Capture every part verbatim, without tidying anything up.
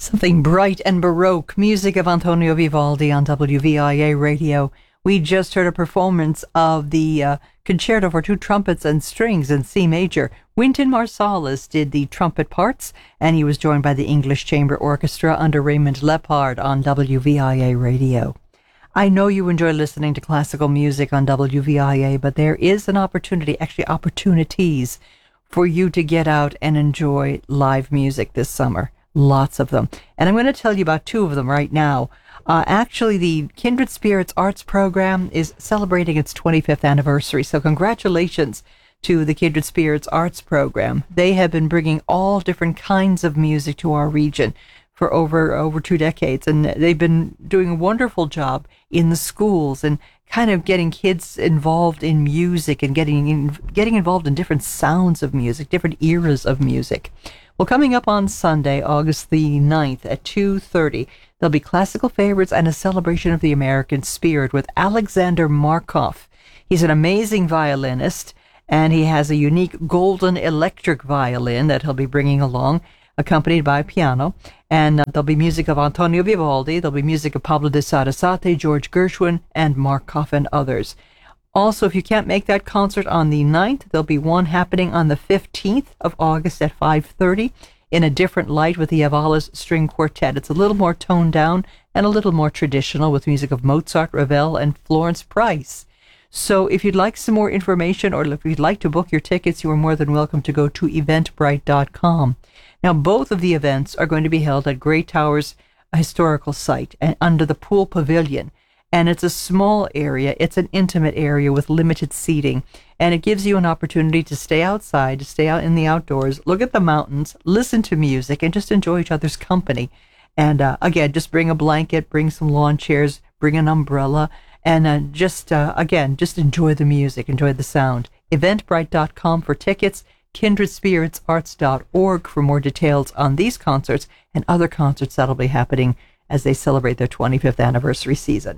Something bright and baroque, music of Antonio Vivaldi on W V I A radio. We just heard a performance of the uh, Concerto for Two Trumpets and Strings in C major. Wynton Marsalis did the trumpet parts, and he was joined by the English Chamber Orchestra under Raymond Lepard on W V I A radio. I know you enjoy listening to classical music on W V I A, but there is an opportunity, actually opportunities, for you to get out and enjoy live music this summer. Lots of them. And I'm going to tell you about two of them right now. Uh, actually, the Kindred Spirits Arts Program is celebrating its twenty-fifth anniversary. So congratulations to the Kindred Spirits Arts Program. They have been bringing all different kinds of music to our region for over over two decades. And they've been doing a wonderful job in the schools and kind of getting kids involved in music and getting in, getting involved in different sounds of music, different eras of music. Well, coming up on Sunday, August the ninth at two thirty, there'll be classical favorites and a celebration of the American spirit with Alexander Markov. He's an amazing violinist, and he has a unique golden electric violin that he'll be bringing along, accompanied by a piano. And uh, there'll be music of Antonio Vivaldi, there'll be music of Pablo de Sarasate, George Gershwin, and Markov and others. Also, if you can't make that concert on the ninth, there'll be one happening on the fifteenth of August at five thirty in a different light with the Avalas String Quartet. It's a little more toned down and a little more traditional with music of Mozart, Ravel, and Florence Price. So if you'd like some more information or if you'd like to book your tickets, you are more than welcome to go to eventbrite dot com. Now, both of the events are going to be held at Grey Towers Historical Site and under the Pool Pavilion. And it's a small area. It's an intimate area with limited seating. And it gives you an opportunity to stay outside, to stay out in the outdoors, look at the mountains, listen to music, and just enjoy each other's company. And uh, again, just bring a blanket, bring some lawn chairs, bring an umbrella, and uh, just, uh, again, just enjoy the music, enjoy the sound. eventbrite dot com for tickets, kindred spirits arts dot org for more details on these concerts and other concerts that'll be happening as they celebrate their twenty-fifth anniversary season.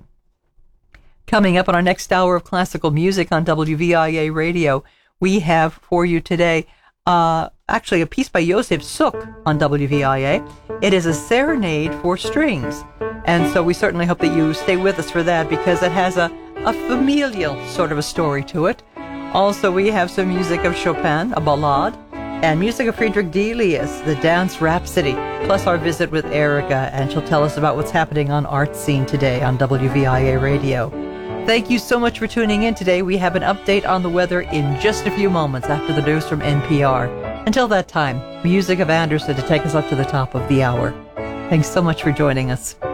Coming up on our next hour of classical music on W V I A radio, we have for you today uh, actually a piece by Josef Suk on W V I A. It is a serenade for strings. And so we certainly hope that you stay with us for that because it has a, a familial sort of a story to it. Also, we have some music of Chopin, a ballade, and music of Friedrich Delius, the Dance Rhapsody, plus our visit with Erica, and she'll tell us about what's happening on Art Scene today on W V I A radio. Thank you so much for tuning in today. We have an update on the weather in just a few moments after the news from N P R. Until that time, music of Anderson to take us up to the top of the hour. Thanks so much for joining us.